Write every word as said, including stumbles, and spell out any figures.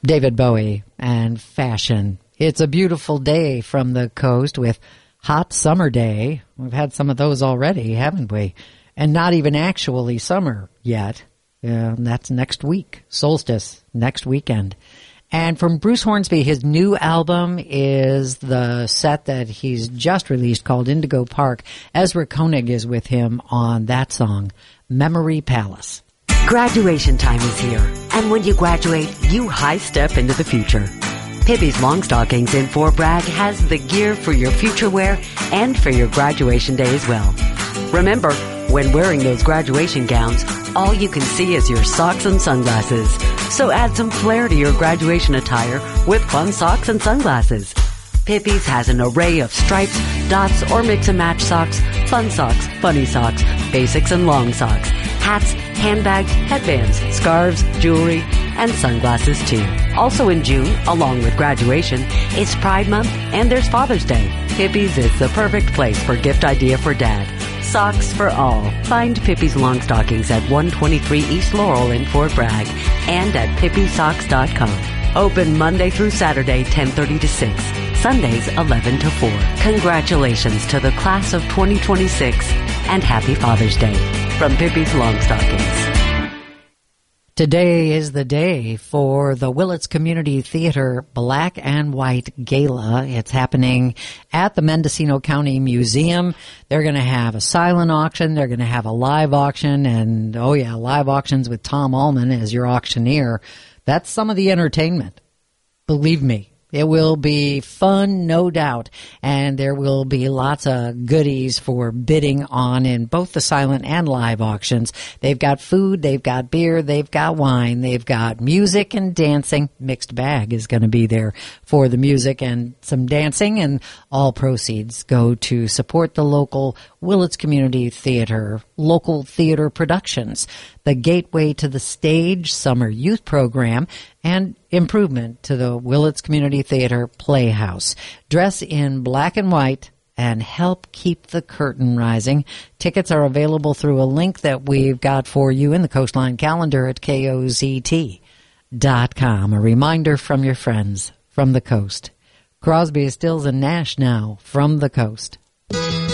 David Bowie and Fashion. It's a beautiful day from the coast with hot summer day. We've had some of those already, haven't we? And not even actually summer yet. Yeah, that's next week. Solstice, next weekend. And from Bruce Hornsby, his new album is the set that he's just released called Indigo Park. Ezra Koenig is with him on that song, Memory Palace. Graduation time is here, and when you graduate, you high step into the future. Pippi's Long Stockings in Fort Bragg has the gear for your future wear and for your graduation day as well. Remember, when wearing those graduation gowns, all you can see is your socks and sunglasses. So add some flair to your graduation attire with fun socks and sunglasses. Pippi's has an array of stripes, dots, or mix-and-match socks, fun socks, funny socks, basics and long socks, hats, handbags, headbands, scarves, jewelry, and sunglasses too. Also in June, along with graduation, it's Pride Month and there's Father's Day. Pippi's is the perfect place for gift idea for Dad. Socks for all. Find Pippi's Long Stockings at one twenty-three East Laurel in Fort Bragg and at pippi socks dot com. Open Monday through Saturday, ten thirty to six. Sundays, eleven to four. Congratulations to the class of twenty twenty-six and happy Father's Day from Pippi's Long Stockings. Today is the day for the Willits Community Theater Black and White Gala. It's happening at the Mendocino County Museum. They're going to have a silent auction. They're going to have a live auction. And, oh, yeah, live auctions with Tom Allman as your auctioneer. That's some of the entertainment. Believe me. It will be fun, no doubt, and there will be lots of goodies for bidding on in both the silent and live auctions. They've got food, they've got beer, they've got wine, they've got music and dancing. Mixed bag is going to be there for the music and some dancing, and all proceeds go to support the local Willits Community Theater, local theater productions, the Gateway to the Stage Summer Youth Program, and improvement to the Willits Community Theater Playhouse. Dress in black and white and help keep the curtain rising. Tickets are available through a link that we've got for you in the Coastline calendar at K O Z T dot com. A reminder from your friends from the coast. Crosby, Stills, and Nash now from the coast.